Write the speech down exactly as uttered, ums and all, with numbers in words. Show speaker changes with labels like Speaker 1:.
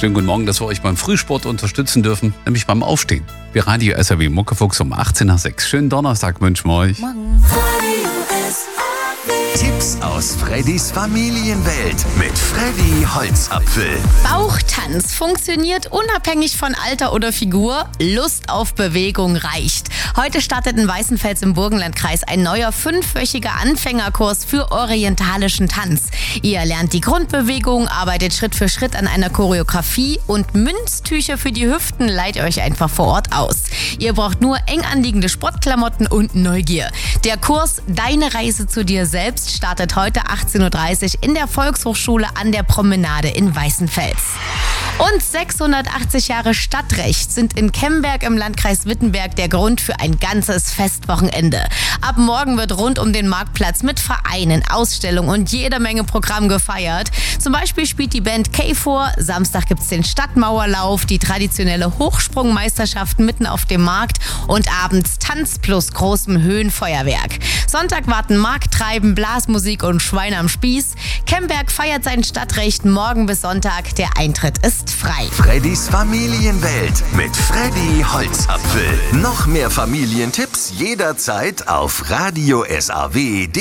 Speaker 1: Schönen guten Morgen, dass wir euch beim Frühsport unterstützen dürfen, nämlich beim Aufstehen. Wir Radio S R W Muckefuchs um achtzehn nach sechs. Schönen Donnerstag wünschen wir euch.
Speaker 2: Morgen.
Speaker 3: Tipps aus Freddys Familienwelt mit Freddy Holzapfel.
Speaker 2: Bauchtanz funktioniert unabhängig von Alter oder Figur. Lust auf Bewegung reicht. Heute startet in Weißenfels im Burgenlandkreis ein neuer fünfwöchiger Anfängerkurs für orientalischen Tanz. Ihr lernt die Grundbewegung, arbeitet Schritt für Schritt an einer Choreografie und Münztücher für die Hüften leiht ihr euch einfach vor Ort aus. Ihr braucht nur eng anliegende Sportklamotten und Neugier. Der Kurs Deine Reise zu dir selbst startet heute achtzehn Uhr dreißig in der Volkshochschule an der Promenade in Weißenfels. Und sechshundertachtzig Jahre Stadtrecht sind in Kemberg im Landkreis Wittenberg der Grund für ein ganzes Festwochenende. Ab morgen wird rund um den Marktplatz mit Vereinen, Ausstellungen und jeder Menge Programm gefeiert. Zum Beispiel spielt die Band K vor, Samstag gibt's den Stadtmauerlauf, die traditionelle Hochsprungmeisterschaft mitten auf dem Markt und abends Tanz plus großem Höhenfeuerwerk. Sonntag warten Markttreiben, Blasmusik und Schwein am Spieß. Kemberg feiert sein Stadtrecht morgen bis Sonntag. Der Eintritt ist frei.
Speaker 3: Freddys Familienwelt mit Freddy Holzapfel. Noch mehr Familientipps jederzeit auf radio S R W punkt de.